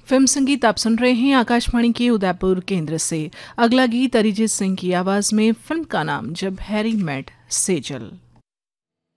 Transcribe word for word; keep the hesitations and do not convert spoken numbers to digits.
Film संगीत आप सुन रहे हैं आकाशवाणी के उदयपुर केंद्र से। अगला गीत अरिजीत सिंह की आवाज में, फिल्म का नाम जब हैरी मेट सेजल।